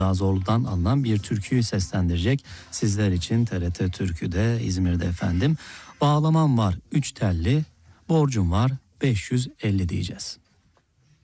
Zorlu'dan alınan bir türküyü seslendirecek sizler için TRT Türkü'de İzmir'de efendim. Bağlamam var 3 telli, borcum var 550 diyeceğiz.